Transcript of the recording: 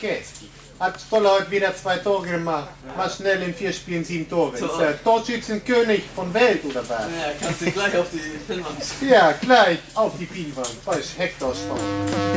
Käski. Hat Stoller heute wieder 2 Tore gemacht. Mal schnell in 4 Spielen 7 Tore. Ist der Torschützenkönig von Welt oder was? Ja, kannst du gleich auf die Pinnwand. Ja, gleich auf die Pinnwand. Da ist Hector Stoll.